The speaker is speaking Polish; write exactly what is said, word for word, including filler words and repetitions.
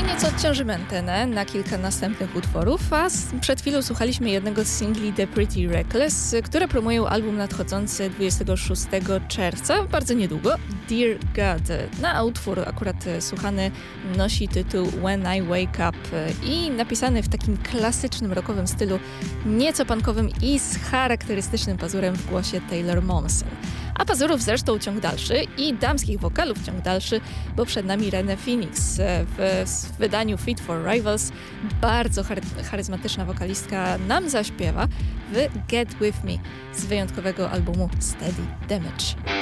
i nieco odciążymy antenę na kilka następnych utworów, a przed chwilą słuchaliśmy jednego z singli The Pretty Reckless, które promują album nadchodzący dwudziestego szóstego czerwca, bardzo niedługo, Dear God. Na utwór akurat słuchany nosi tytuł When I Wake Up i napisany w takim klasycznym rockowym stylu, nieco punkowym i z charakterystycznym pazurem w głosie Taylor Momsen. A pazurów zresztą ciąg dalszy i damskich wokalów ciąg dalszy, bo przed nami Rene Phoenix w, w wydaniu Fit for Rivals. Bardzo chary- charyzmatyczna wokalistka nam zaśpiewa w Get With Me z wyjątkowego albumu Steady Damage.